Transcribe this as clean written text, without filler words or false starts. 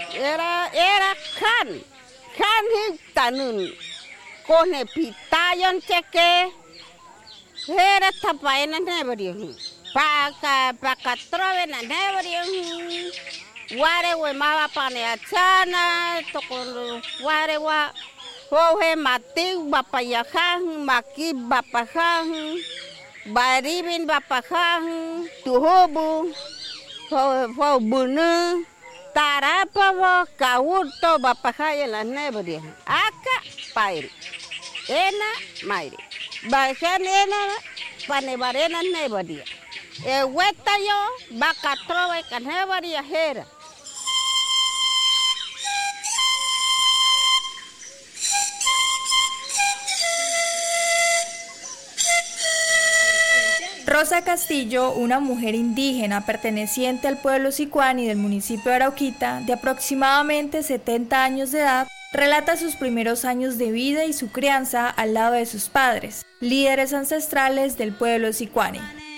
Era kan tanun kone pitayon cheke era tapaena nebari paka trove na nebari ware we mama pane achana tokon ware wa hohe mati bapayakah maki bapakah baribin bapakah tuhobu ho bunu tarapa wo kaurto bapakah la nebari aka pairi ena mairi bajan ena panebarena nebari weta yo baka trove kan nebari hera. Rosa Castillo, una mujer indígena perteneciente al pueblo Sicuani del municipio de Arauquita, de aproximadamente 70 años de edad, relata sus primeros años de vida y su crianza al lado de sus padres, líderes ancestrales del pueblo Sicuani.